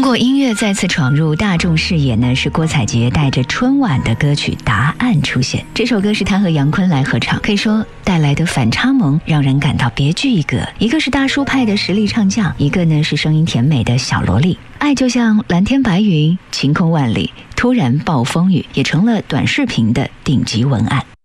国音乐再次闯入大众视野呢，是郭采洁带着春晚的歌曲《答案》出现。这首歌是她和杨坤来合唱，可以说带来的反差萌让人感到别具一格。一个是大叔派的实力唱将，一个呢是声音甜美的小萝莉。爱就像蓝天白云，晴空万里，突然暴风雨，也成了短视频的顶级文案。